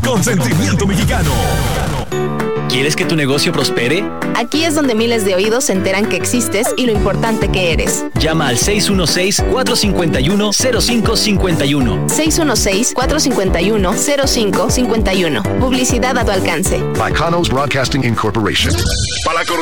con sentimiento mexicano. ¿Quieres que tu negocio prospere? Aquí es donde miles de oídos se enteran que existes y lo importante que eres. Llama al 616-451-0551. 616-451-0551. Publicidad a tu alcance. By Canos Broadcasting Incorporation.